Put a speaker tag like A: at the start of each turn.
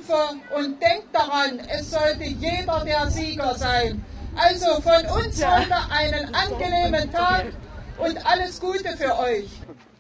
A: Kämpfer und denkt daran, es sollte jeder der Sieger sein. Also von uns heute einen angenehmen Tag und alles Gute für euch.